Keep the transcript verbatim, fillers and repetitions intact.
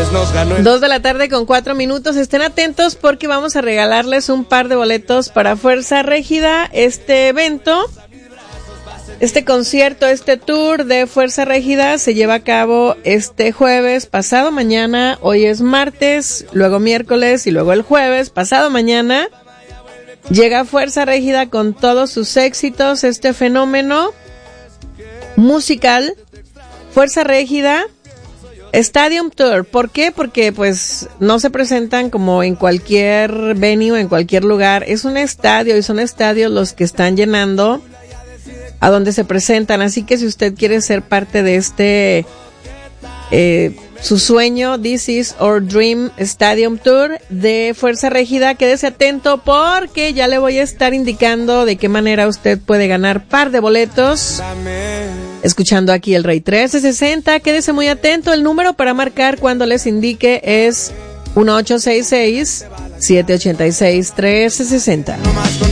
pues nos ganó el... Dos de la tarde con cuatro minutos. Estén atentos porque vamos a regalarles un par de boletos para Fuerza Régida. Este evento, este concierto, este tour de Fuerza Régida se lleva a cabo este jueves, pasado mañana. Hoy es martes, luego miércoles y luego el jueves, pasado mañana. Llega Fuerza Régida con todos sus éxitos, este fenómeno musical, Fuerza Régida Stadium Tour. ¿Por qué? Porque pues no se presentan como en cualquier venue, en cualquier lugar. Es un estadio y son estadios los que están llenando a donde se presentan. Así que si usted quiere ser parte de este, eh, su sueño, This is Our Dream Stadium Tour de Fuerza Régida, quédese atento porque ya le voy a estar indicando de qué manera usted puede ganar par de boletos. Escuchando aquí el Rey trece sesenta, quédese muy atento. El número para marcar cuando les indique es uno ocho seis seis, siete ocho seis, uno tres seis cero.